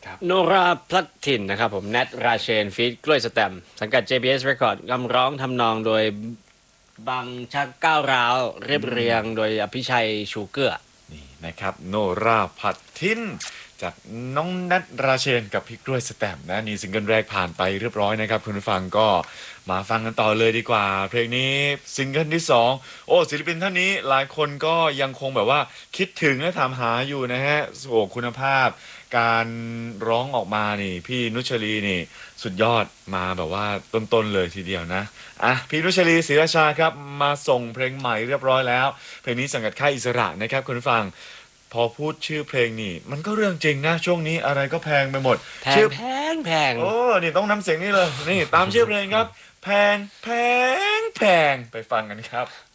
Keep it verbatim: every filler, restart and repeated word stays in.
ครับโนราพลัดถิ่นนะครับผมแนทราเชนฟีดกล้วยสแตมสังกัด เจ บี เอส Record คำร้องทำนองโดยบังชักก้าวร้าวเรียบเรียงโดยอภิชัยชูเกื้อนี่นะครับโนราผัดทิ้นจากน้องนัทราเชนกับพี่กล้วยสแตมป์นะนี่ซิงเกิลแรกผ่านไปเรียบร้อยนะครับคุณผู้ฟังก็มาฟังกันต่อเลยดีกว่าเพลงนี้ซิงเกิลที่สองโอ้ศิลปินท่านนี้หลายคนก็ยังคงแบบว่าคิดถึงและถามหาอยู่นะฮะโอ้คุณภาพการร้องออกมานี่พี่นุชลีนี่สุดยอดมาแบบว่าต้นๆเลยทีเดียวนะอ่ะพี่นุชลีศรีราชาครับมาส่งเพลงใหม่เรียบร้อยแล้วเพลงนี้สังกัดค่ายอิสระนะครับคุณผู้ฟังพอพูดชื่อเพลงนี่มันก็เรื่องจริงนะช่วงนี้อะไรก็แพงไปหมดแพชื่งอแพงแพงโอ้นี่ต้องน้ำเสียงนี่เลยนี่ตามชื่อเพลงครับแพงแพงแพงไปฟังกันครับ